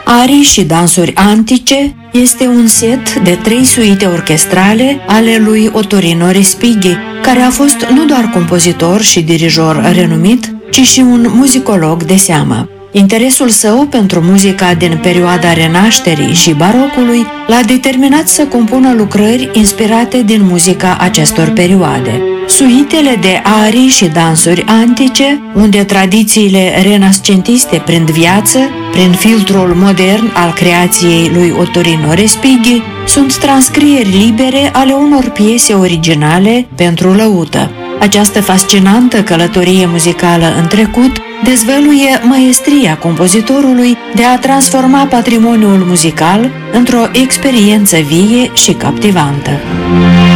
Arii și dansuri antice este un set de 3 suite orchestrale ale lui Ottorino Respighi, care a fost nu doar compozitor și dirijor renumit, ci și un muzicolog de seamă. Interesul său pentru muzica din perioada Renașterii și Barocului l-a determinat să compună lucrări inspirate din muzica acestor perioade. Suitele de arii și dansuri antice, unde tradițiile renascentiste prind viață, prin filtrul modern al creației lui Ottorino Respighi, sunt transcrieri libere ale unor piese originale pentru lăută. Această fascinantă călătorie muzicală în trecut dezvăluie maestria compozitorului de a transforma patrimoniul muzical într-o experiență vie și captivantă.